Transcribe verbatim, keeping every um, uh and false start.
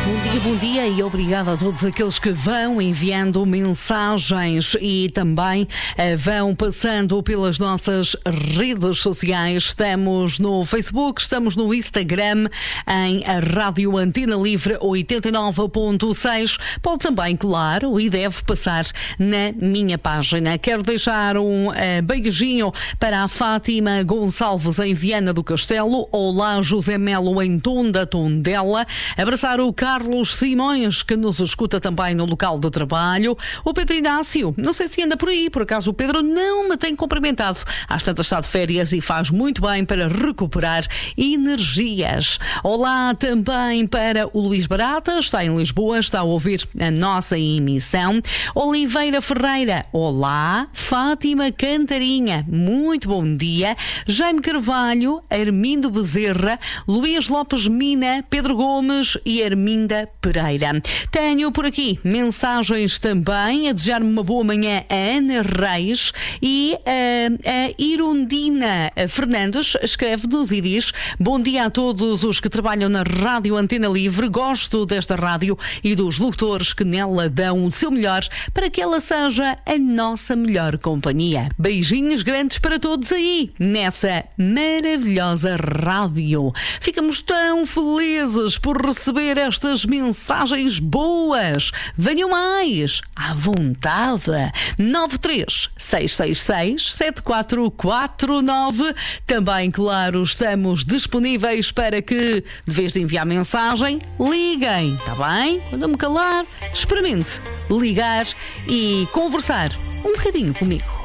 Bom dia, bom dia e obrigada a todos aqueles que vão enviando mensagens e também uh, vão passando pelas nossas redes sociais. Estamos no Facebook, estamos no Instagram, em a Rádio Antena Livre oitenta e nove ponto seis. Pode também, claro, e deve passar na minha página. Quero deixar um uh, beijinho para a Fátima Gonçalves em Viana do Castelo. Olá, José Melo em Tonda, Tondela. Abraçar o Carlos Simões, que nos escuta também no local de trabalho. O Pedro Inácio, não sei se anda por aí, por acaso o Pedro não me tem cumprimentado. Às tantas está de férias e faz muito bem para recuperar energias. Olá também para o Luís Barata, está em Lisboa, está a ouvir a nossa emissão. Oliveira Ferreira, olá. Fátima Cantarinha, muito bom dia. Jaime Carvalho, Armindo Bezerra, Luís Lopes Mina, Pedro Gomes e Arminda Pereira. Tenho por aqui mensagens também a desejar-me uma boa manhã a Ana Reis e uh, a Irundina Fernandes escreve-nos e diz: bom dia a todos os que trabalham na Rádio Antena Livre. Gosto desta rádio e dos locutores que nela dão o seu melhor para que ela seja a nossa melhor companhia. Beijinhos grandes para todos aí nessa maravilhosa rádio. Ficamos tão felizes por receber estas mensagens boas. Venham mais, à vontade. nove três seis seis seis sete quatro quatro nove. Também, claro, estamos disponíveis para que, de vez de enviar mensagem, liguem, está bem? Quando eu me calar, experimente ligar e conversar um bocadinho comigo.